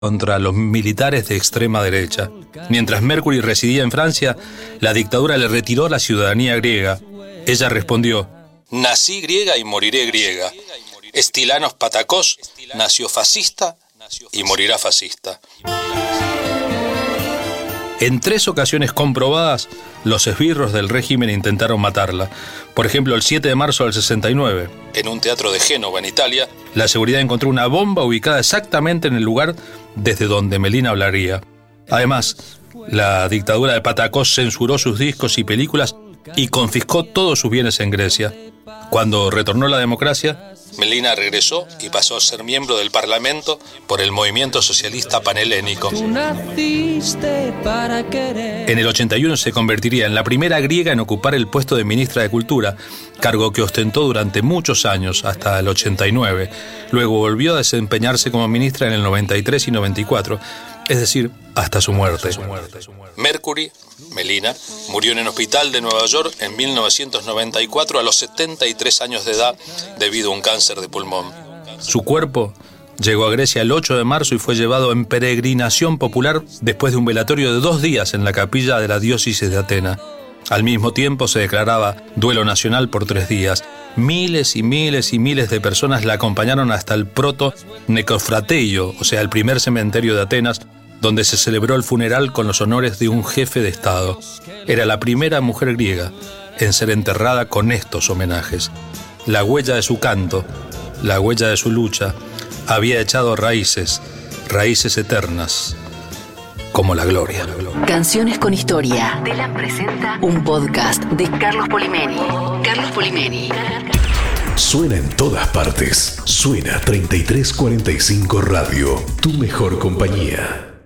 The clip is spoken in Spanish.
contra los militares de extrema derecha. Mientras Mercury residía en Francia, la dictadura le retiró la ciudadanía griega. Ella respondió: nací griega y moriré griega. Estilanos Patakos nació fascista y morirá fascista. En 3 ocasiones comprobadas, los esbirros del régimen intentaron matarla. Por ejemplo, el 7 de marzo del 69, en un teatro de Génova, en Italia, la seguridad encontró una bomba ubicada exactamente en el lugar desde donde Melina hablaría. Además, la dictadura de Patakos censuró sus discos y películas y confiscó todos sus bienes en Grecia. Cuando retornó la democracia, Melina regresó y pasó a ser miembro del Parlamento por el movimiento socialista panhelénico. En el 81 se convertiría en la primera griega en ocupar el puesto de ministra de Cultura, cargo que ostentó durante muchos años, hasta el 89. Luego volvió a desempeñarse como ministra en el 93 y 94, es decir, hasta su muerte. Mercury, Melina, murió en el hospital de Nueva York en 1994 a los 73 años de edad debido a un cáncer de pulmón. Su cuerpo llegó a Grecia el 8 de marzo y fue llevado en peregrinación popular después de un velatorio de 2 días en la capilla de la diócesis de Atenas. Al mismo tiempo se declaraba duelo nacional por 3 días. Miles y miles y miles de personas la acompañaron hasta el proto-necrofrateio, o sea, el primer cementerio de Atenas, donde se celebró el funeral con los honores de un jefe de Estado. Era la primera mujer griega en ser enterrada con estos homenajes. La huella de su canto, la huella de su lucha, había echado raíces eternas, como la gloria. Canciones con historia. Telam presenta un podcast de Carlos Polimeni. Carlos Polimeni. Suena en todas partes. Suena 3345 Radio, tu mejor compañía.